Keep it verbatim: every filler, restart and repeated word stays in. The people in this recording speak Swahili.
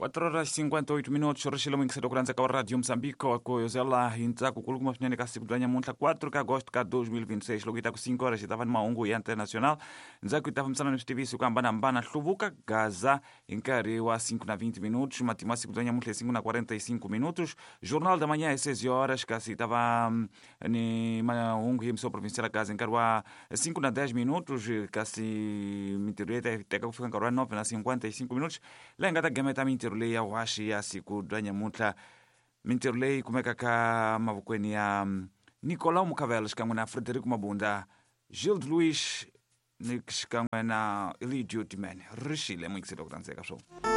quatro horas e cinquenta e oito minutos, rishilo mwingi sedo kuranza kwa Radio Msambiko wako yozela intaku kulukuma finene kasi kudanya munta quatro de agosto ka dois mil e vinte e seis logo itaku cinco horas itava numa ungu ya internacional nzaku itava msana niftivisi kwa mbana mbana hluvuka Gaza encare wa cinco na vinte minutos matimasi kudanya munta cinco na quarenta e cinco minutos Jornal da Manhã é seis horas kasi itava ni ma ungu emissão provincial Gaza encare wa cinco na dez minutos kasi mitireta teka kufika encare wa nove na cinquenta e cinco minutos lengata gameta mintirulei ya washi ya siku danya mutla mintirulei kumeka ka mavukweni ya Nicolau Mucavelos kamwe na Frederico Mabunda Gildo Luiz nikamwe na Elidio Timene rishile mwikisito kutanzeka so